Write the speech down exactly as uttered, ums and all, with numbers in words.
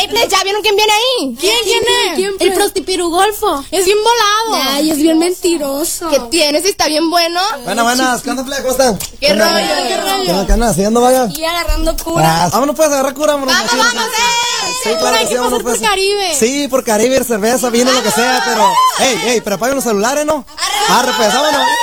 fitness, ¿ya vieron quién viene ahí? ¿Quién, quién es? ¿Quién, pues? El prostipirugolfo. Es bien volado. Ay, es bien mentiroso. ¿Qué tienes? ¿Está bien bueno? Buenas, buenas, ¿qué onda, plebe? ¿Cómo están? ¿Qué rollo? ¿Qué rollo? ¿Qué onda, qué andas haciendo, vaya? Y agarrando cura. Ah, vámonos, pues, a agarrar cura, vámonos. Vamos, vamos, eh. Sí, claro Hay que que sí, vámonos, pasar por pues. Caribe. Sí, por Caribe, cerveza, vino, lo que sea, pero... Ey, ey, pero apaguen los celulares, ¿no? Arre, pues, vámonos.